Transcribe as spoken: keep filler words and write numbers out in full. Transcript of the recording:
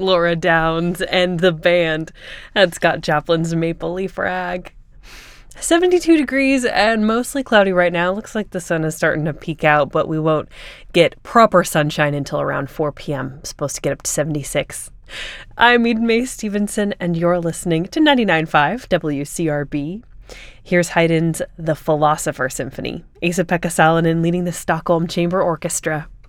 Laura Downs and the band at Scott Chaplin's Maple Leaf Rag. seventy-two degrees and mostly cloudy right now. Looks like the sun is starting to peek out, but we won't get proper sunshine until around four p.m. Supposed to get up to seventy-six. I'm Eden Mae Stevenson, and you're listening to ninety-nine point five W C R B. Here's Haydn's The Philosopher Symphony. Esa-Pekka Salonen leading the Stockholm Chamber Orchestra.